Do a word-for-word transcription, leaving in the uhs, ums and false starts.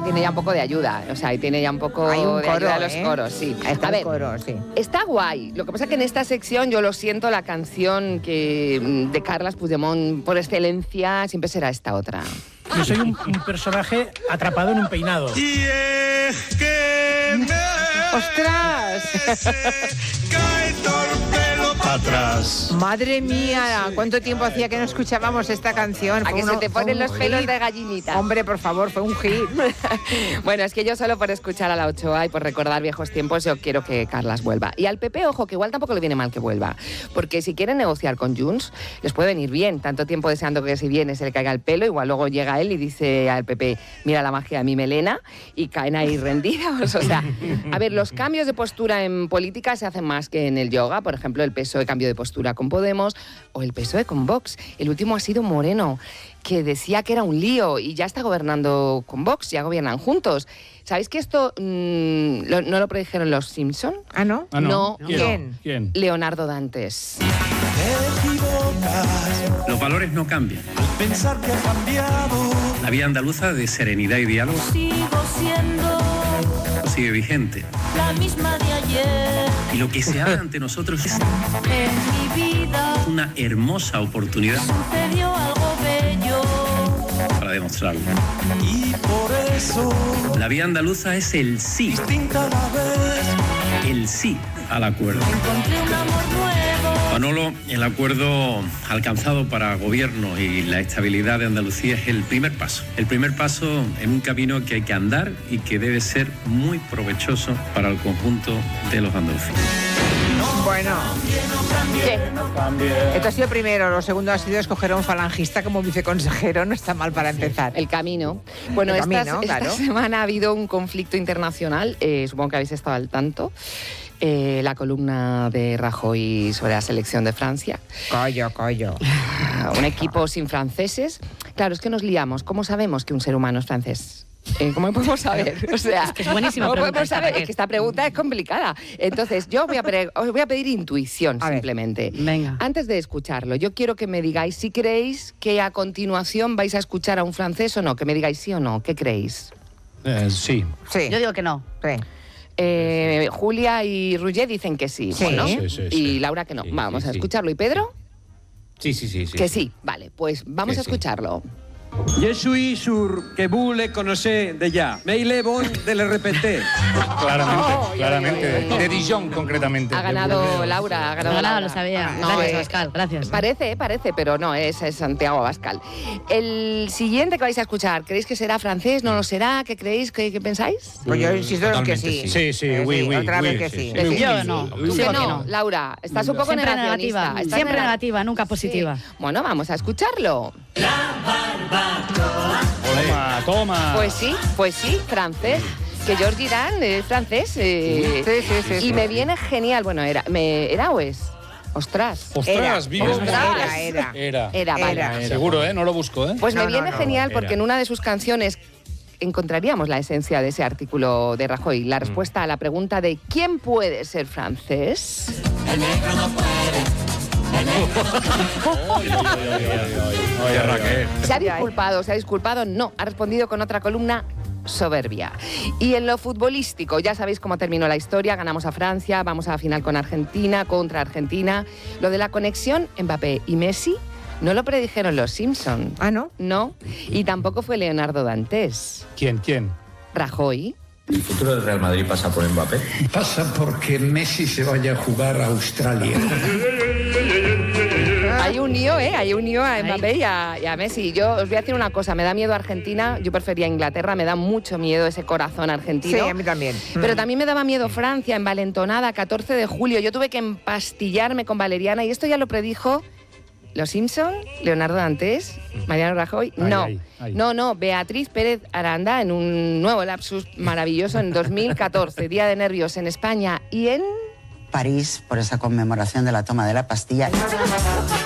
tiene ya un poco de ayuda, o sea, y tiene ya un poco Hay un de coro, ayuda a los ¿eh? coros, sí. Está A ver, el coro, sí. está guay. Lo que pasa es que en esta sección, yo lo siento, la canción que de Carles Puigdemont por excelencia siempre será esta otra. Yo soy un, un personaje atrapado en un peinado. Y es que me ¡Ostras! cae todo el pelo para atrás. Madre mía, ¿cuánto tiempo hacía que no escuchábamos esta canción? A Fue que uno- se te fue ponen un los pelos hit. de gallinita. Hombre, por favor, fue un hit. Bueno, es que yo solo por escuchar a la Ochoa y por recordar viejos tiempos, yo quiero que Carles vuelva. Y al P P, ojo, que igual tampoco le viene mal que vuelva. Porque si quieren negociar con Junts, les puede venir bien. Tanto tiempo deseando que si viene se le caiga el pelo, igual luego llega él y dice al P P, mira la magia de mi melena, y caen ahí rendidos. O sea, a ver, los cambios de postura en política se hacen más que en el yoga. Por ejemplo, el P S O E cambio de postura con Podemos o el P S O E con Vox. El último ha sido Moreno, que decía que era un lío y ya está gobernando con Vox, ya gobiernan juntos. ¿Sabéis que esto mmm, lo, no lo predijeron los Simpson? ¿Ah, no? Ah, no. No. ¿Quién? ¿Quién? Leonardo Dantes. Los valores no cambian. Pensar que ha cambiado. La vía andaluza de serenidad y diálogo Sigo siendo sigue vigente. la misma de ayer. Y lo que se abre ante nosotros es En mi vida una hermosa oportunidad sucedió algo bello. para demostrarlo. Y por eso, La vía andaluza es el sí, distinta a la vez. el sí al acuerdo. Encontré un amor nuevo. Manolo, el acuerdo alcanzado para gobierno y la estabilidad de Andalucía es el primer paso. El primer paso en un camino que hay que andar y que debe ser muy provechoso para el conjunto de los andaluces. Bueno, ¿Qué? esto ha sido primero. Lo segundo ha sido escoger a un falangista como viceconsejero. No está mal para empezar. El camino. Bueno, El esta, camino, esta claro. semana ha habido un conflicto internacional, eh, supongo que habéis estado al tanto. Eh, la columna de Rajoy sobre la selección de Francia. Collo, collo. Un equipo sin franceses. Claro, es que nos liamos. ¿Cómo sabemos que un ser humano es francés? Eh, ¿Cómo podemos saber? O sea, Es buenísima ¿cómo pregunta podemos esta, saber? Raquel. Es que esta pregunta es complicada. Entonces, yo voy a pre- os voy a pedir intuición, A ver. simplemente. Venga. Antes de escucharlo, yo quiero que me digáis si creéis que a continuación vais a escuchar a un francés o no. Que me digáis sí o no. ¿Qué creéis? Eh, sí. Sí. Yo digo que no. Sí. Eh, Julia y Roger dicen que sí, Sí. ¿no? Sí, sí, Y sí. Laura que no. Sí, Vamos sí, a sí. escucharlo. ¿Y Pedro? Sí, sí, sí. sí. Que sí. Vale, pues vamos Que a sí. escucharlo. Je suis sûr que vous le connaissez déjà, mais il est bon de le répéter. Claramente, Oh, claramente. ya, ya, ya. De Dijon, concretamente. Ha ganado Laura, ha ganado No, no, Laura. lo sabía. No, Gracias, eh, Pascal, gracias. Parece, parece, pero no, es, es Santiago Abascal. El siguiente que vais a escuchar, ¿creéis que será francés? ¿No lo será? ¿Qué creéis? ¿Qué, qué pensáis? Pues yo insisto en que Totalmente sí. Sí, sí, Eh, oui, oui, Otra oui, vez que sí, sí. sí. Que sí. Yo no. ¿Tú Digo que que no, no. Laura? Estás un poco Siempre negacionista. negativa. Estás Siempre nega- negativa, nunca positiva. Sí. Bueno, vamos a escucharlo. Toma, toma. Pues sí, pues sí, francés. Que George Irán es francés. eh, Sí, sí, sí, y sí. me viene genial. Bueno, era, me, ¿era o es? Ostras. Ostras, Era, vives ostras. muy- Era, era. Era. Era, vale. Era. Seguro, ¿eh? No lo busco, ¿eh? Pues No, me no, viene no, genial era. porque en una de sus canciones encontraríamos la esencia de ese artículo de Rajoy, la respuesta a la pregunta de ¿quién puede ser francés? Oye, Raquel. ¿Se ha disculpado? ¿Se ha disculpado? No, ha respondido con otra columna soberbia. Y en lo futbolístico, ya sabéis cómo terminó la historia, ganamos a Francia, vamos a la final con Argentina, contra Argentina. Lo de la conexión Mbappé y Messi no lo predijeron los Simpson. Ah, ¿no? No, y tampoco fue Leonardo Dantes. ¿Quién, quién? Rajoy. ¿El futuro del Real Madrid pasa por Mbappé? Pasa porque Messi se vaya a jugar a Australia. Hay un lío, ¿eh? Hay un lío a Mbappé y a, y a Messi. Yo os voy a decir una cosa, me da miedo Argentina, yo prefería Inglaterra, me da mucho miedo ese corazón argentino. Sí, a mí también. Pero Mm. también me daba miedo Francia, envalentonada, catorce de julio. Yo tuve que empastillarme con valeriana y esto ya lo predijo Los Simpson, Leonardo Dantes, Mariano Rajoy. Ay, No, ay, ay. no, no, Beatriz Pérez Aranda en un nuevo lapsus maravilloso en dos mil catorce, Día de Nervios en España y en... París, por esa conmemoración de la toma de la Bastilla.